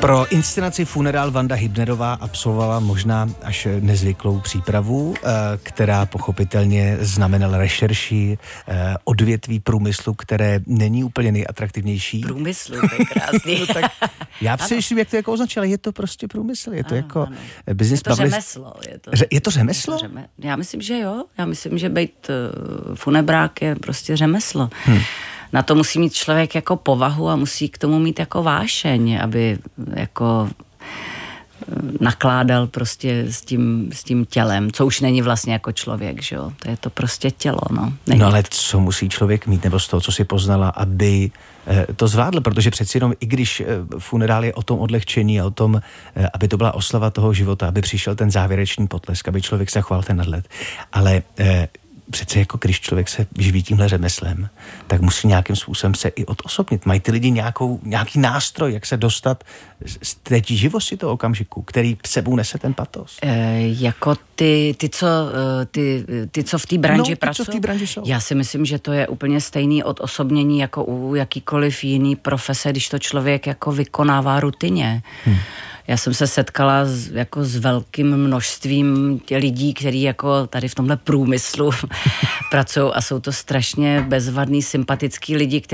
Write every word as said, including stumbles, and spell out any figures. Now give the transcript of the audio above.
Pro inscenaci Funerál Vanda Hybnerová absolvovala možná až nezvyklou přípravu, která pochopitelně znamenala rešerši odvětví průmyslu, které není úplně nejatraktivnější. Průmyslu, to je krásný. No tak já přemýšlím, jak to jako označila, je to prostě průmysl, je to ano, jako ano. business Je to public... řemeslo. Je to, Ře- je to řemeslo? Je to řeme... Já myslím, že jo. Já myslím, že být uh, funebrák je prostě řemeslo. Hmm. Na to musí mít člověk jako povahu a musí k tomu mít jako vášeň, aby jako nakládal prostě s tím, s tím tělem, co už není vlastně jako člověk, že jo. To je to prostě tělo, no. Není. No ale co musí člověk mít, nebo z toho, co si poznala, aby to zvládl, protože přeci jenom, i když funerál je o tom odlehčení a o tom, aby to byla oslava toho života, aby přišel ten závěrečný potlesk, aby člověk zachoval ten nadhled, ale přece jako když člověk se živí tímhle řemeslem, tak musí nějakým způsobem se i odosobnit. Mají ty lidi nějakou, nějaký nástroj, jak se dostat z té tíživosti toho okamžiku, který sebou nese ten patos? E, jako ty, ty, co, ty, ty, co v té branži no, pracují? Co v té branži jsou? Já si myslím, že to je úplně stejný odosobnění jako u jakýkoliv jiný profese, když to člověk jako vykonává rutině. Hmm. Já jsem se setkala s, jako s velkým množstvím tě lidí, kteří jako tady v tomhle průmyslu pracují a jsou to strašně bezvadný, sympatický lidi, kteří